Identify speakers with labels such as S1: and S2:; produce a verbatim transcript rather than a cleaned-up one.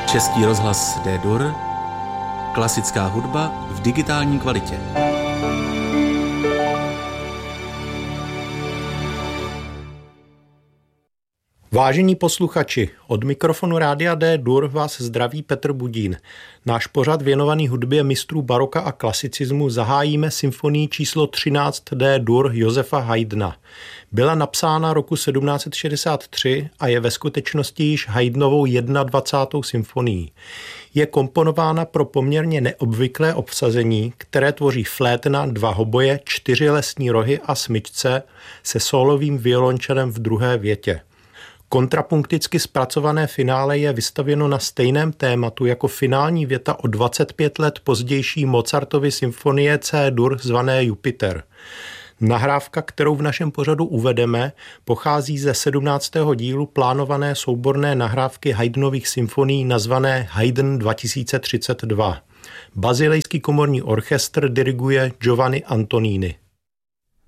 S1: Český rozhlas D-Dur, klasická hudba v digitální kvalitě.
S2: Vážení posluchači, od mikrofonu Rádia D-Dur vás zdraví Petr Budín. Náš pořad věnovaný hudbě mistrů baroka a klasicismu zahájíme symfonií číslo třináct D-Dur Josefa Haydna. Byla napsána roku sedmnáct set šedesát tři a je ve skutečnosti již Haydnovou dvacátou první symfonií. Je komponována pro poměrně neobvyklé obsazení, které tvoří flétna, dva hoboje, čtyři lesní rohy a smyčce se sólovým violončelem v druhé větě. Kontrapunkticky zpracované finále je vystavěno na stejném tématu jako finální věta o dvacet pět let pozdější Mozartovy symfonie C-dur zvané Jupiter. Nahrávka, kterou v našem pořadu uvedeme, pochází ze sedmnáctého dílu plánované souborné nahrávky Haydnových symfonií nazvané Haydn dva tisíce třicet dva. Bazilejský komorní orchestr diriguje Giovanni Antonini.